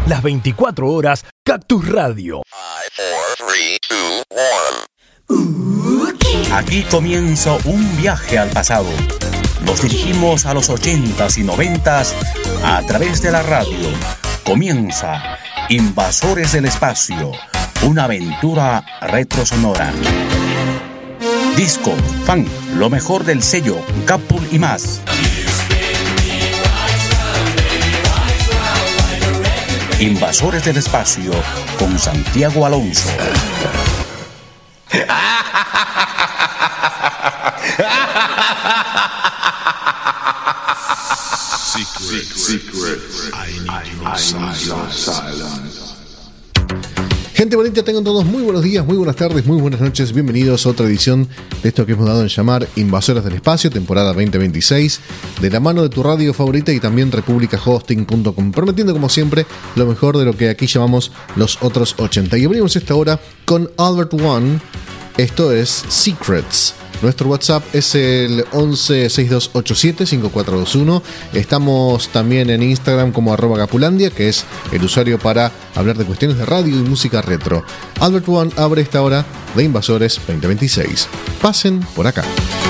Las 24 horas, Cactus Radio. 5, 4, 3, 2, 1. Aquí comienza un viaje al pasado. Nos dirigimos a los 80s y 90s a través de la radio. Comienza Invasores del Espacio, una aventura retrosonora. Disco, funk, lo mejor del sello, Capul y más. Invasores del Espacio con Santiago Alonso. Gente bonita, tengan todos muy buenos días, muy buenas tardes, muy buenas noches. Bienvenidos a otra edición de esto que hemos dado en llamar Invasores del Espacio, temporada 2026, de la mano de tu radio favorita y también republicahosting.com, prometiendo como siempre lo mejor de lo que aquí llamamos los otros 80. Y abrimos esta hora con Albert One. Esto es Secrets. Nuestro WhatsApp es el 1162875421. Estamos también en Instagram como @Capulandia, que es el usuario para hablar de cuestiones de radio y música retro. Albert One abre esta hora de Invasores 2026. Pasen por acá.